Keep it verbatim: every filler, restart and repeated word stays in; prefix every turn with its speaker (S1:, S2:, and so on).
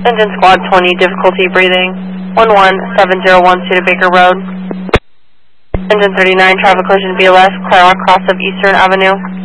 S1: Engine Squad twenty, difficulty breathing. one one seven zero one Studebaker Road. Engine thirty-nine, traffic collision V L S, Clairmont cross of Eastern Avenue.